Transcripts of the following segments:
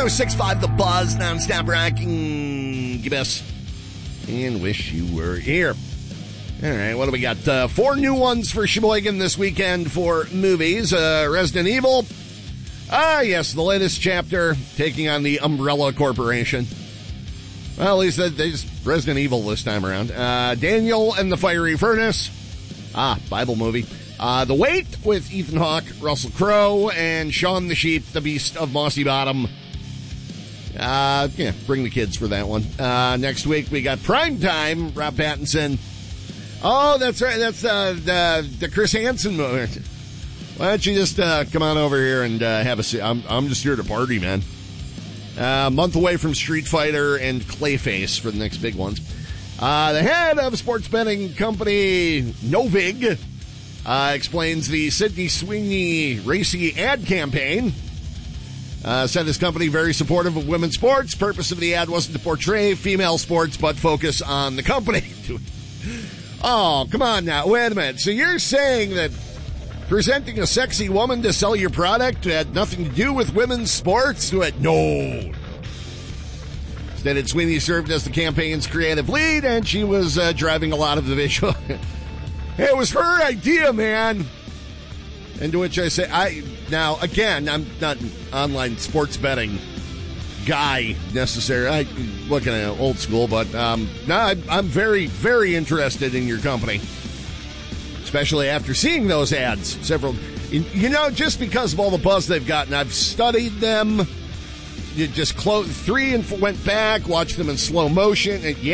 106.5 The Buzz, non-stop rocking. Give us and wish you were here. All right, what do we got? 4 new ones for Sheboygan this weekend for movies. Resident Evil. Yes, the latest chapter taking on the Umbrella Corporation. Well, at least there's Resident Evil this time around. Daniel and the Fiery Furnace. Bible movie. The Wait with Ethan Hawke, Russell Crowe, and Shaun the Sheep, the Beast of Mossy Bottom. Bring the kids for that one. Next week, we got Primetime, Rob Pattinson. Oh, that's right. That's the Chris Hansen movie. Why don't you just come on over here and have a seat? I'm just here to party, man. A month away from Street Fighter and Clayface for the next big ones. The head of sports betting company Novig explains the Sydney Sweeney Racy ad campaign. Said his company very supportive of women's sports. Purpose of the ad wasn't to portray female sports, but focus on the company. Oh, come on now. Wait a minute. So you're saying that presenting a sexy woman to sell your product had nothing to do with women's sports? No. Instead, Sweeney served as the campaign's creative lead, and she was driving a lot of the visual. It was her idea, man. And to which I say, now, again, I'm not an online sports betting guy necessarily. I'm looking at old school, but I'm very, very interested in your company, especially after seeing those ads. Just because of all the buzz they've gotten, I've studied them. You just closed 3 and went back, watched them in slow motion. And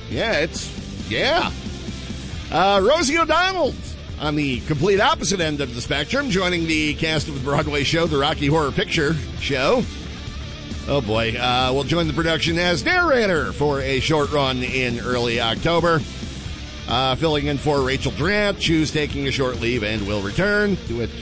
Rosie O'Donnell on the complete opposite end of the spectrum, joining the cast of the Broadway show, The Rocky Horror Picture Show. Oh, boy. Will join the production as narrator for a short run in early October. Filling in for Rachel Dratch, who's taking a short leave and will return. To which,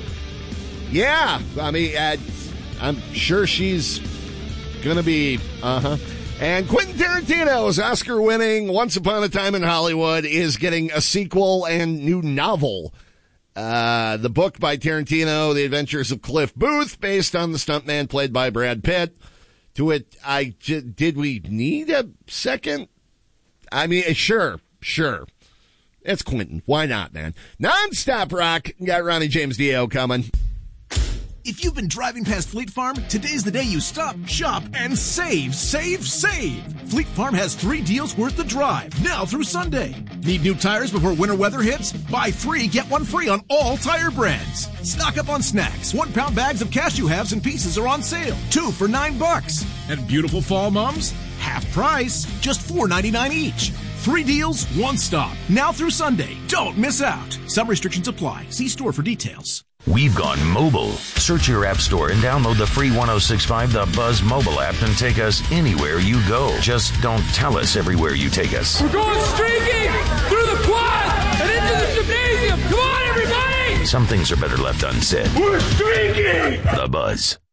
I'm sure she's going to be, And Quentin Tarantino's Oscar-winning Once Upon a Time in Hollywood is getting a sequel and new novel. The book by Tarantino, The Adventures of Cliff Booth, based on the stuntman played by Brad Pitt. To it, did we need a second? Sure. It's Quentin. Why not, man? Non-stop rock. Got Ronnie James Dio coming. If you've been driving past Fleet Farm, today's the day you stop, shop, and save. Fleet Farm has 3 deals worth the drive, now through Sunday. Need new tires before winter weather hits? Buy 3, get 1 free on all tire brands. Stock up on snacks. 1-pound bags of cashew halves and pieces are on sale. 2 for $9. And beautiful fall mums? Half price, just $4.99 each. 3 deals, 1 stop. Now through Sunday. Don't miss out. Some restrictions apply. See store for details. We've gone mobile. Search your app store and download the free 106.5 The Buzz mobile app and take us anywhere you go. Just don't tell us everywhere you take us. We're going streaking through the quad and into the gymnasium. Come on, everybody! Some things are better left unsaid. We're streaking! The Buzz.